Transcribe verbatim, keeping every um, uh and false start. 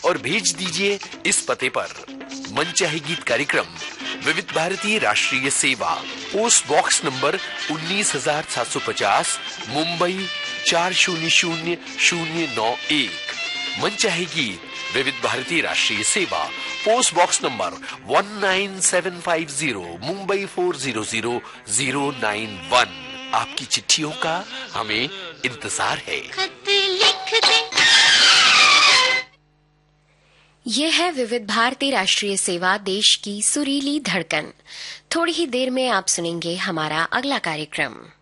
और भेज दीजिए इस पते पर। मनचाहे गीत कार्यक्रम विविध भारतीय राष्ट्रीय सेवा, पोस्ट बॉक्स नंबर उन्नीस हजार सात सौ पचास, मुंबई चार शून्य शून्य शून्य नौ एक। मनचाहे गीत विविध भारतीय राष्ट्रीय सेवा, post box number one nine seven five zero, Mumbai four zero zero zero nine one. आपकी चिट्ठियों का हमें इंतजार है। खत लिख दे। ये है विविध भारती राष्ट्रीय सेवा, देश की सुरीली धड़कन। थोड़ी ही देर में आप सुनेंगे हमारा अगला कार्यक्रम।